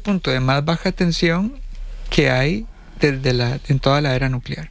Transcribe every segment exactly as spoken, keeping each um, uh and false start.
punto de más baja tensión que hay desde la, en toda la era nuclear.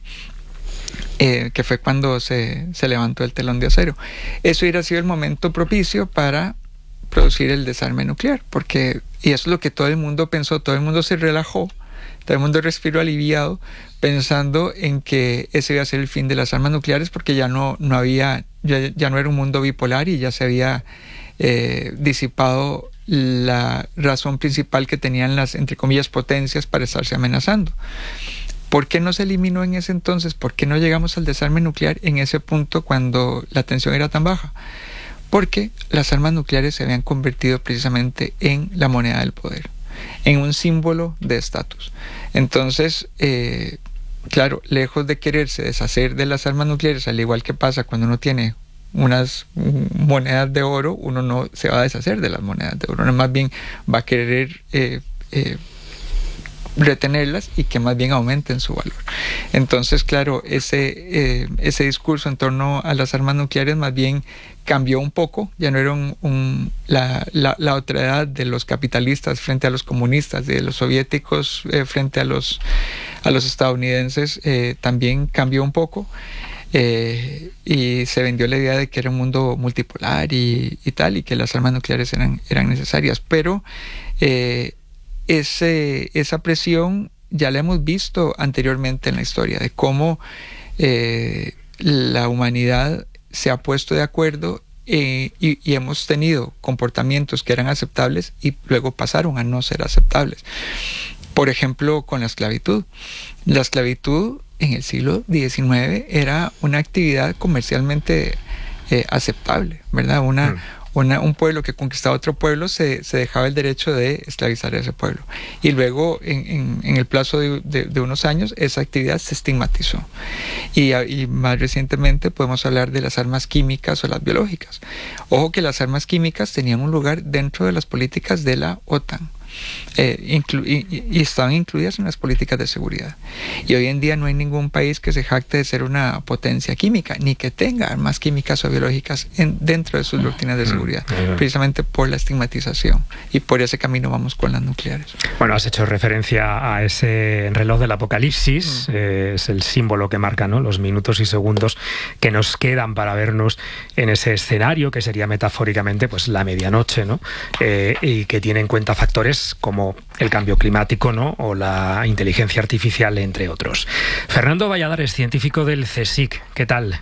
Eh, que fue cuando se, se levantó el telón de acero. Eso hubiera sido el momento propicio para producir el desarme nuclear, porque, y eso es lo que todo el mundo pensó, todo el mundo se relajó, todo el mundo respiró aliviado, pensando en que ese iba a ser el fin de las armas nucleares, porque ya no, no había, ya, ya no era un mundo bipolar y ya se había eh, disipado la razón principal que tenían las, entre comillas, potencias para estarse amenazando. ¿Por qué no se eliminó en ese entonces? ¿Por qué no llegamos al desarme nuclear en ese punto cuando la tensión era tan baja? Porque las armas nucleares se habían convertido precisamente en la moneda del poder, en un símbolo de estatus. Entonces, eh, claro, lejos de quererse deshacer de las armas nucleares, al igual que pasa cuando uno tiene unas monedas de oro, uno no se va a deshacer de las monedas de oro, uno más bien va a querer eh, eh, retenerlas y que más bien aumenten su valor. Entonces, claro, ese, eh, ese discurso en torno a las armas nucleares más bien cambió un poco, ya no era un, un, la, la, la otra edad de los capitalistas frente a los comunistas, de los soviéticos eh, frente a los, a los estadounidenses, eh, también cambió un poco. Eh, y se vendió la idea de que era un mundo multipolar y, y tal, y que las armas nucleares eran, eran necesarias, pero eh, ese, esa presión ya la hemos visto anteriormente en la historia, de cómo eh, la humanidad se ha puesto de acuerdo eh, y, y hemos tenido comportamientos que eran aceptables y luego pasaron a no ser aceptables. Por ejemplo, con la esclavitud. La esclavitud en el siglo diecinueve era una actividad comercialmente eh, aceptable, ¿verdad? Una, mm. una, un pueblo que conquistaba otro pueblo se, se dejaba el derecho de esclavizar a ese pueblo. Y luego, en, en, en el plazo de, de, de unos años, esa actividad se estigmatizó. Y, y más recientemente podemos hablar de las armas químicas o las biológicas. Ojo que las armas químicas tenían un lugar dentro de las políticas de la OTAN. Eh, inclu y, y estaban incluidas en las políticas de seguridad. Y hoy en día no hay ningún país que se jacte de ser una potencia química, ni que tenga armas químicas o biológicas en, dentro de sus doctrinas de seguridad, mm, precisamente por la estigmatización. Y por ese camino vamos con las nucleares. Bueno, has hecho referencia a ese reloj del apocalipsis, mm. eh, es el símbolo que marca, ¿no?, los minutos y segundos que nos quedan para vernos en ese escenario que sería metafóricamente pues la medianoche, ¿no? Eh, y que tiene en cuenta factores como el cambio climático, ¿no?, o la inteligencia artificial, entre otros. Fernando Valladares, científico del CSIC, ¿qué tal?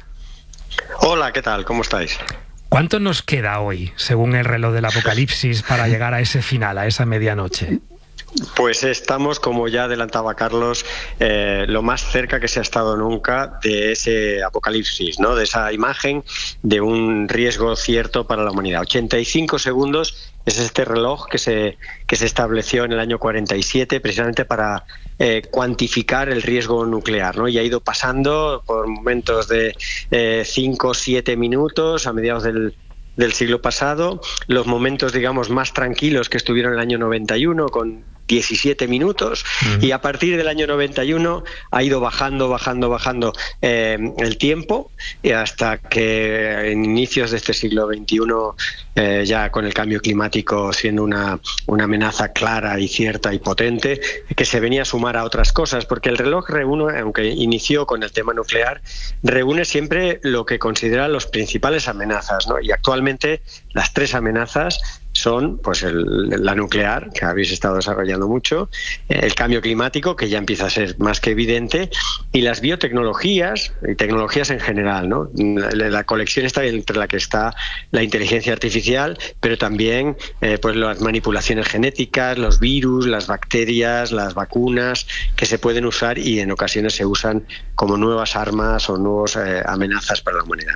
Hola, ¿qué tal? ¿Cómo estáis? ¿Cuánto nos queda hoy, según el reloj del apocalipsis, para llegar a ese final, a esa medianoche? Pues estamos, como ya adelantaba Carlos, eh, lo más cerca que se ha estado nunca de ese apocalipsis, ¿no?, de esa imagen de un riesgo cierto para la humanidad. ochenta y cinco segundos es este reloj que se, que se estableció en el año cuarenta y siete precisamente para eh, cuantificar el riesgo nuclear, ¿no? Y ha ido pasando por momentos de cinco o siete minutos a mediados del del siglo pasado, los momentos, digamos, más tranquilos que estuvieron en el año noventa y uno con diecisiete minutos, uh-huh. y a partir del año noventa y uno ha ido bajando, bajando, bajando eh, el tiempo, y hasta que en inicios de este siglo veintiuno, eh, ya con el cambio climático siendo una, una amenaza clara y cierta y potente, que se venía a sumar a otras cosas, porque el reloj reúne, aunque inició con el tema nuclear, reúne siempre lo que considera los principales amenazas, ¿no? Y actualmente las tres amenazas son pues el, la nuclear, que habéis estado desarrollando mucho, el cambio climático, que ya empieza a ser más que evidente, y las biotecnologías y tecnologías en general, ¿no? La, la colección está entre la que está la inteligencia artificial, pero también eh, pues las manipulaciones genéticas, los virus, las bacterias, las vacunas, que se pueden usar y en ocasiones se usan como nuevas armas o nuevas eh, amenazas para la humanidad.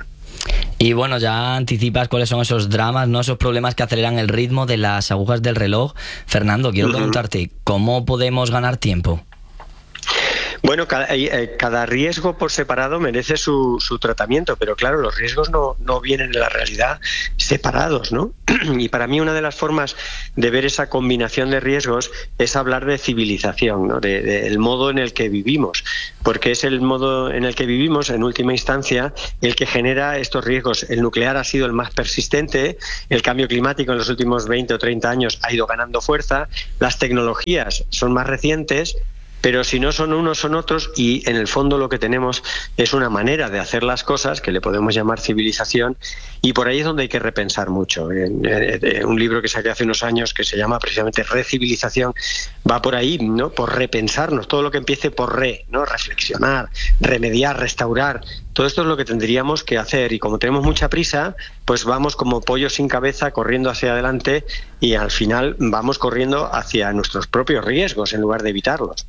Y bueno, ya anticipas cuáles son esos dramas, ¿no?, esos problemas que aceleran el ritmo de las agujas del reloj. Fernando, quiero uh-huh. preguntarte, ¿cómo podemos ganar tiempo? Bueno, cada, eh, cada riesgo por separado merece su, su tratamiento, pero claro, los riesgos no, no vienen en la realidad separados, ¿no? Y para mí una de las formas de ver esa combinación de riesgos es hablar de civilización, ¿no? De, de el modo en el que vivimos, porque es el modo en el que vivimos, en última instancia, el que genera estos riesgos. El nuclear ha sido el más persistente, el cambio climático en los últimos veinte o treinta años ha ido ganando fuerza, las tecnologías son más recientes, pero si no son unos son otros, y en el fondo lo que tenemos es una manera de hacer las cosas que le podemos llamar civilización, y por ahí es donde hay que repensar mucho. En, en, en un libro que saqué hace unos años que se llama precisamente Recivilización va por ahí, ¿no? Por repensarnos, todo lo que empiece por re, ¿no? Reflexionar, remediar, restaurar. Todo esto es lo que tendríamos que hacer, y como tenemos mucha prisa, pues vamos como pollos sin cabeza corriendo hacia adelante, y al final vamos corriendo hacia nuestros propios riesgos en lugar de evitarlos.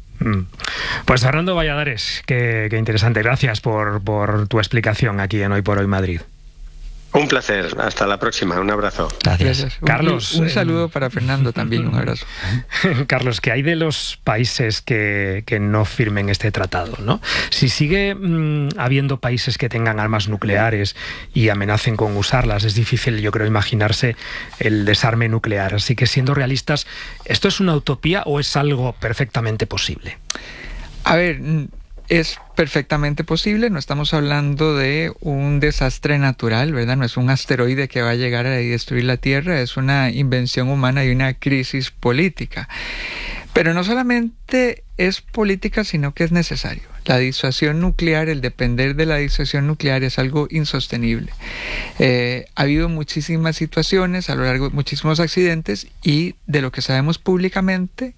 Pues Fernando Valladares, qué, qué interesante. Gracias por, por tu explicación aquí en Hoy por Hoy Madrid. Un placer. Hasta la próxima. Un abrazo. Gracias. Gracias. Carlos. Un, un saludo para Fernando también. Un abrazo. Carlos, ¿qué hay de los países que, que no firmen este tratado, ¿no? Si sigue mmm, habiendo países que tengan armas nucleares y amenacen con usarlas, es difícil, yo creo, imaginarse el desarme nuclear. Así que, siendo realistas, ¿esto es una utopía o es algo perfectamente posible? A ver, es perfectamente posible, no estamos hablando de un desastre natural, ¿verdad? No es un asteroide que va a llegar a destruir la Tierra, es una invención humana y una crisis política. Pero no solamente es política, sino que es necesario. La disuasión nuclear, el depender de la disuasión nuclear es algo insostenible. Eh, ha habido muchísimas situaciones a lo largo de muchísimos accidentes, y de lo que sabemos públicamente,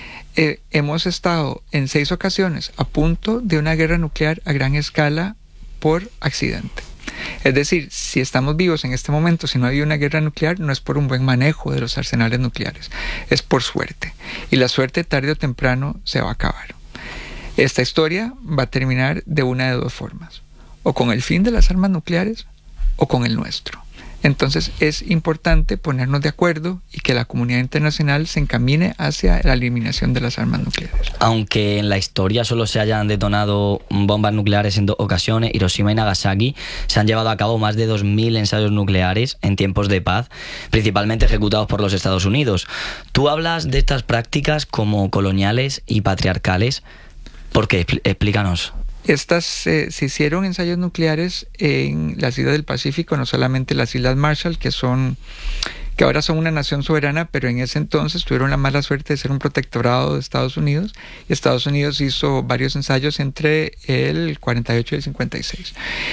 Eh, hemos estado en seis ocasiones a punto de una guerra nuclear a gran escala por accidente. Es decir, si estamos vivos en este momento, si no ha habido una guerra nuclear, no es por un buen manejo de los arsenales nucleares, es por suerte. Y la suerte tarde o temprano se va a acabar. Esta historia va a terminar de una de dos formas: o con el fin de las armas nucleares o con el nuestro. Entonces es importante ponernos de acuerdo y que la comunidad internacional se encamine hacia la eliminación de las armas nucleares. Aunque en la historia solo se hayan detonado bombas nucleares en dos ocasiones, Hiroshima y Nagasaki, se han llevado a cabo más de dos mil ensayos nucleares en tiempos de paz, principalmente ejecutados por los Estados Unidos. Tú hablas de estas prácticas como coloniales y patriarcales. ¿Por qué? Explícanos. Estas eh, se hicieron ensayos nucleares en las islas del Pacífico, no solamente las Islas Marshall, que son que ahora son una nación soberana, pero en ese entonces tuvieron la mala suerte de ser un protectorado de Estados Unidos, y Estados Unidos hizo varios ensayos entre el cuarenta y ocho y el cincuenta y seis.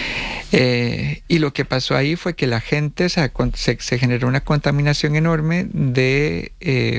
Eh, y lo que pasó ahí fue que la gente, se, se, se generó una contaminación enorme de, eh,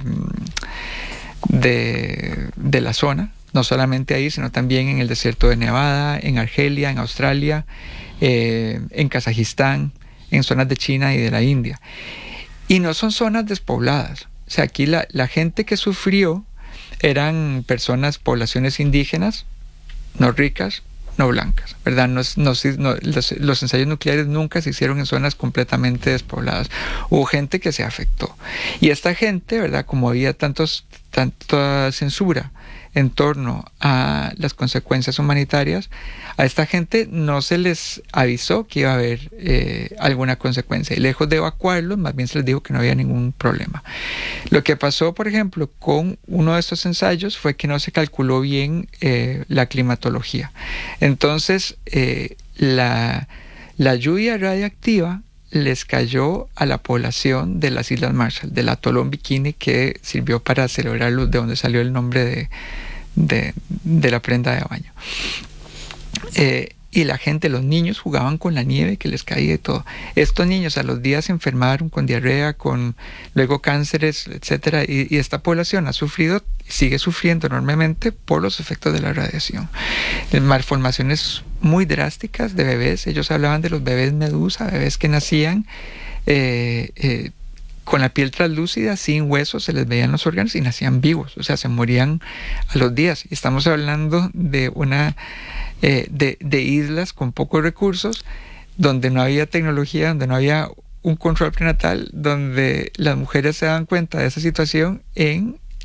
de, de la zona. No solamente ahí, sino también en el desierto de Nevada, en Argelia, en Australia, eh, en Kazajistán, en zonas de China y de la India. Y no son zonas despobladas. O sea, aquí la, la gente que sufrió eran personas, poblaciones indígenas, no ricas, no blancas, ¿verdad? No, no, no, los, los ensayos nucleares nunca se hicieron en zonas completamente despobladas. Hubo gente que se afectó. Y esta gente, ¿verdad? Como había tantos, tanta censura en torno a las consecuencias humanitarias, a esta gente no se les avisó que iba a haber eh, alguna consecuencia, y lejos de evacuarlos, más bien se les dijo que no había ningún problema. Lo que pasó, por ejemplo, con uno de estos ensayos fue que no se calculó bien eh, la climatología. Entonces, eh, la, la lluvia radiactiva les cayó a la población de las Islas Marshall, del atolón Bikini, que sirvió para celebrarlo, de donde salió el nombre de, de, de la prenda de baño. Eh, y la gente, los niños jugaban con la nieve que les caía y todo. Estos niños a los días se enfermaron con diarrea, con luego cánceres, etcétera, y, y esta población ha sufrido y sigue sufriendo enormemente por los efectos de la radiación. Malformaciones muy drásticas de bebés. Ellos hablaban de los bebés medusa, bebés que nacían eh, eh, con la piel translúcida, sin huesos, se les veían los órganos y nacían vivos, o sea, se morían a los días. Y estamos hablando de una eh, de, de islas con pocos recursos, donde no había tecnología, donde no había un control prenatal, donde las mujeres se dan cuenta de esa situación en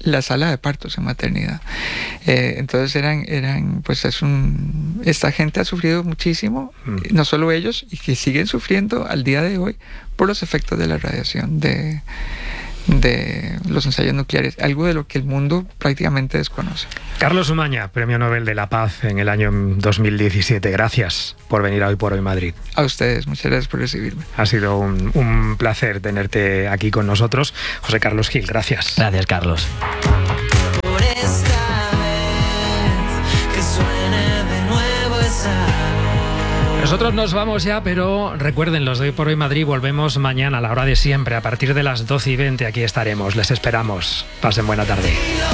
la sala de partos en maternidad. Eh, entonces eran, eran, pues es un, esta gente ha sufrido muchísimo, mm. no solo ellos, y que siguen sufriendo al día de hoy por los efectos de la radiación, de, de los ensayos nucleares, algo de lo que el mundo prácticamente desconoce. Carlos Umaña, Premio Nobel de la Paz en el año dos mil diecisiete. Gracias por venir a Hoy por Hoy Madrid. A ustedes, muchas gracias por recibirme. Ha sido un, un placer tenerte aquí con nosotros. José Carlos Gil, gracias. Gracias, Carlos. Por esta vez, que suene de nuevo esa voz. Nosotros nos vamos ya, pero recuerden, los de Hoy por Hoy Madrid volvemos mañana a la hora de siempre, a partir de las doce y veinte. Aquí estaremos, les esperamos. Pasen buena tarde.